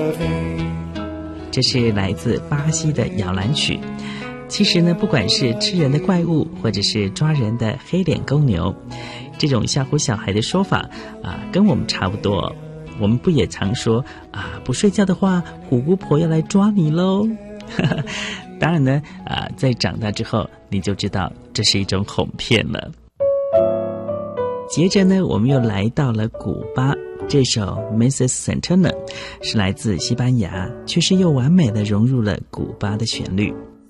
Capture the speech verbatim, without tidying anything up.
这是来自巴西的摇篮曲。其实呢，不管是吃人的怪物，或者是抓人的黑脸公牛，这种吓唬小孩的说法啊，跟我们差不多。我们不也常说啊，不睡觉的话，虎姑婆要来抓你喽。当然呢，啊，在长大之后，你就知道这是一种哄骗了。接着呢，我们又来到了古巴。这首 Missus Santana 是来自西班牙，却是又完美的融入了古巴的旋律。